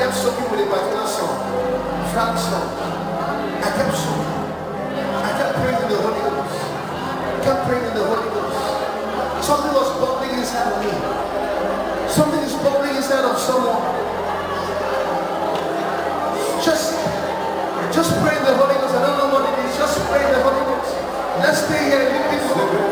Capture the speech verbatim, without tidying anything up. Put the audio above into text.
kept soaking with a particular song, Frank song. I kept soaking. I kept praying in the Holy Ghost. I kept praying in the Holy Ghost. Something was bubbling inside of me. Something is bubbling inside of someone. Just, just pray in the